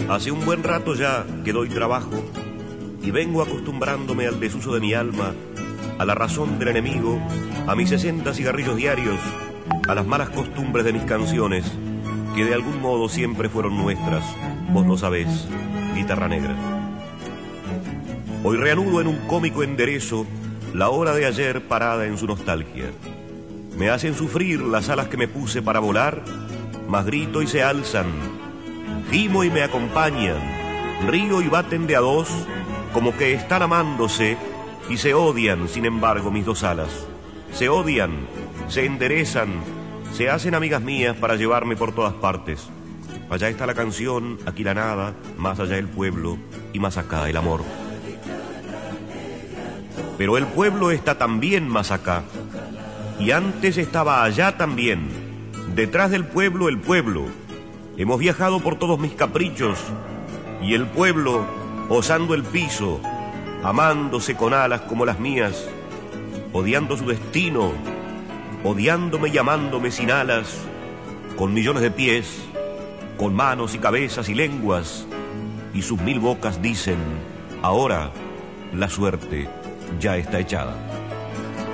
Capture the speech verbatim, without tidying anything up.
Hace un buen rato ya que doy trabajo y vengo acostumbrándome al desuso de mi alma, a la razón del enemigo, a mis sesenta cigarrillos diarios, a las malas costumbres de mis canciones, que de algún modo siempre fueron nuestras, vos lo sabés, guitarra negra. Hoy reanudo en un cómico enderezo la hora de ayer parada en su nostalgia. Me hacen sufrir las alas que me puse para volar, mas grito y se alzan, gimo y me acompañan, río y baten de a dos, como que están amándose y se odian, sin embargo, mis dos alas. Se odian, se enderezan, se hacen amigas mías para llevarme por todas partes. Allá está la canción, aquí la nada, más allá el pueblo y más acá el amor. Pero el pueblo está también más acá, y antes estaba allá también, detrás del pueblo el pueblo. Hemos viajado por todos mis caprichos, y el pueblo, osando el piso, amándose con alas como las mías, odiando su destino, odiándome y amándome sin alas, con millones de pies, con manos y cabezas y lenguas, y sus mil bocas dicen, ahora la suerte ya está echada.